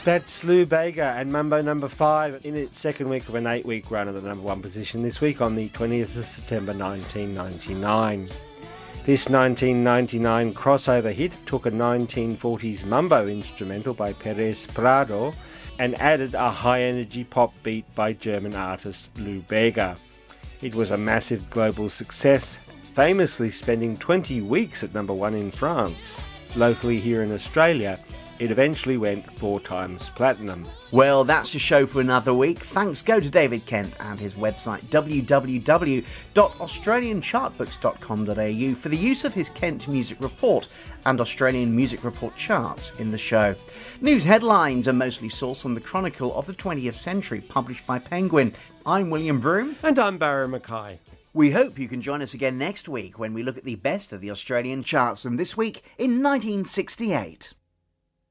That's Lou Bega and Mambo number 5 in its second week of an 8-week run at the number 1 position this week on the 20th of September 1999. This 1999 crossover hit took a 1940s mambo instrumental by Perez Prado and added a high-energy pop beat by German artist Lou Bega. It was a massive global success, famously spending 20 weeks at number 1 in France. Locally here in Australia, it eventually went 4 times platinum. Well, that's your show for another week. Thanks go to David Kent and his website www.australianchartbooks.com.au for the use of his Kent Music Report and Australian Music Report charts in the show. News headlines are mostly sourced on the Chronicle of the 20th Century, published by Penguin. I'm William Broome. And I'm Barry Mackay. We hope you can join us again next week when we look at the best of the Australian charts, and this week in 1968.